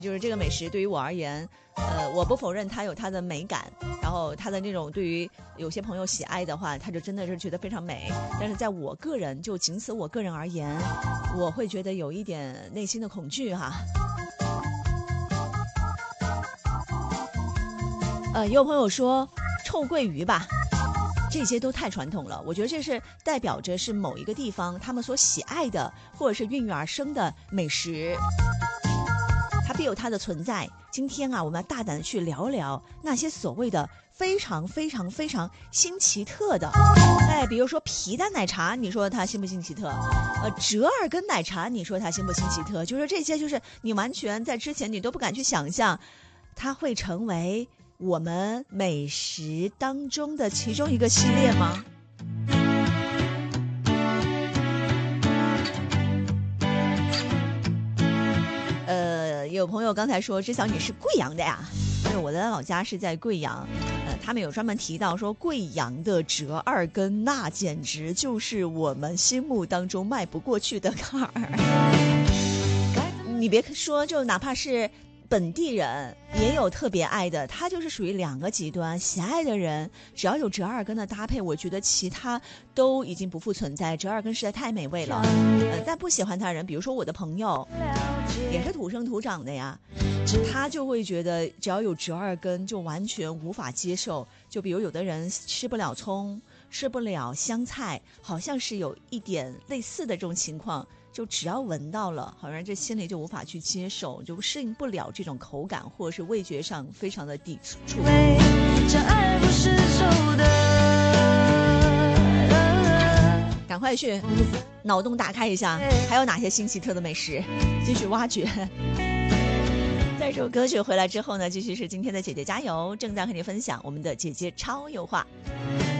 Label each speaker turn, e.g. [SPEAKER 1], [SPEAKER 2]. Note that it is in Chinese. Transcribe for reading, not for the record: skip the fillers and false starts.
[SPEAKER 1] 就是这个美食对于我而言，我不否认它有它的美感，然后它的那种对于有些朋友喜爱的话，他就真的是觉得非常美。但是在我个人，就仅此我个人而言，我会觉得有一点内心的恐惧哈。也有朋友说臭鳜鱼吧，这些都太传统了。我觉得这是代表着是某一个地方他们所喜爱的，或者是孕育而生的美食。它必有它的存在。今天啊，我们要大胆的去聊聊那些所谓的非常非常非常新奇特的，比如说皮蛋奶茶，你说它新不新奇特？折耳根奶茶，你说它新不新奇特？就是这些，就是你完全在之前你都不敢去想象，它会成为我们美食当中的其中一个系列吗？有朋友刚才说知晓你是贵阳的呀，因为我的老家是在贵阳，他们有专门提到说贵阳的折耳根那简直就是我们心目当中迈不过去的坎儿。你别说，就哪怕是本地人也有特别爱的，它就是属于两个极端。喜爱的人只要有折耳根的搭配，我觉得其他都已经不复存在，折耳根实在太美味了。但不喜欢他人，比如说我的朋友也是土生土长的呀，他就会觉得只要有折耳根就完全无法接受。就比如有的人吃不了葱，吃不了香菜，好像是有一点类似的这种情况，就只要闻到了，好像这心里就无法去接受，就适应不了这种口感，或者是味觉上非常的抵触。赶快去脑洞打开一下，还有哪些新奇特的美食，继续挖掘。这首歌曲回来之后呢，继续是今天的姐姐加油，正在和你分享我们的姐姐超有话。